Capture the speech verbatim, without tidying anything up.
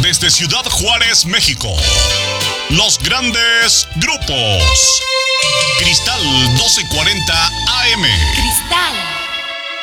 Desde Ciudad Juárez, México. Los grandes grupos. Cristal doce cuarenta